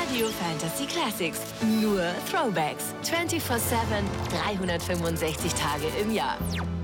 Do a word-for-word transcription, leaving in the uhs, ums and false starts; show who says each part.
Speaker 1: Radio Fantasy Classics. Nur Throwbacks. vierundzwanzig sieben, dreihundertfünfundsechzig Tage im Jahr.